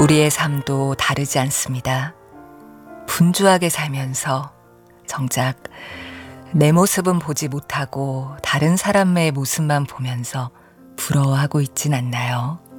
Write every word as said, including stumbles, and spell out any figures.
우리의 삶도 다르지 않습니다. 분주하게 살면서 정작 내 모습은 보지 못하고 다른 사람의 모습만 보면서 부러워하고 있진 않나요?